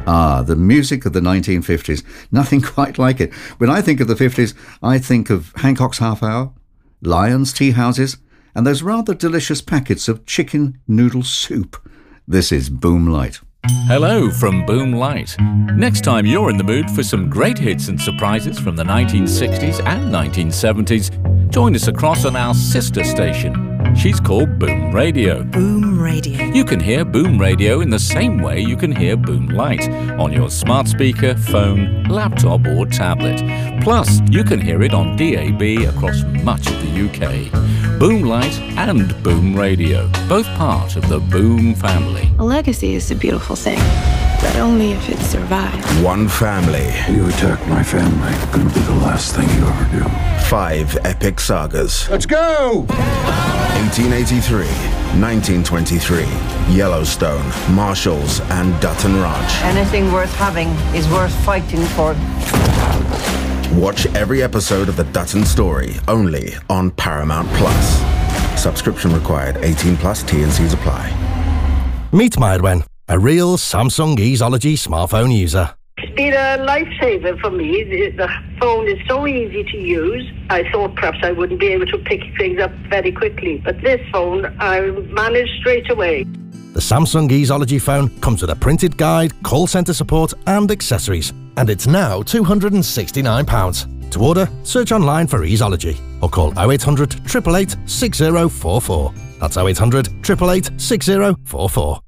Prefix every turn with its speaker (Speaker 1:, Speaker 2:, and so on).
Speaker 1: Ah, the music of the 1950s. Nothing quite like it. When I think of the 50s, I think of Hancock's Half Hour, Lyons tea houses, and those rather delicious packets of chicken noodle soup. This is Boom Light.
Speaker 2: Hello from Boom Light. Next time you're in the mood for some great hits and surprises from the 1960s and 1970s, join us across on our sister station. She's called Boom Radio.
Speaker 3: Boom Radio.
Speaker 2: You can hear Boom Radio in the same way you can hear Boom Light on your smart speaker, phone, laptop or tablet. Plus, you can hear it on DAB across much of the UK. Boom Light and Boom Radio, both part of the Boom family.
Speaker 4: A legacy is a beautiful thing, but only if it survives.
Speaker 5: One family.
Speaker 6: You attack my family, gonna be the last thing you ever do.
Speaker 5: 5 epic sagas.
Speaker 6: Let's go!
Speaker 5: 1883, 1923, Yellowstone, Marshalls, and Dutton Ranch.
Speaker 7: Anything worth having is worth fighting for.
Speaker 5: Watch every episode of The Dutton Story, only on Paramount Plus. Subscription required, 18 plus, T&Cs apply.
Speaker 8: Meet Myrwen, a real Samsung Easeology smartphone user.
Speaker 9: It's been a lifesaver for me. The phone is so easy to use. I thought perhaps I wouldn't be able to pick things up very quickly, but this phone I managed straight away.
Speaker 8: The Samsung Easeology phone comes with a printed guide, call centre support and accessories, and it's now £269. To order, search online for Easeology or call 0800 888 6044. That's 0800 888 6044.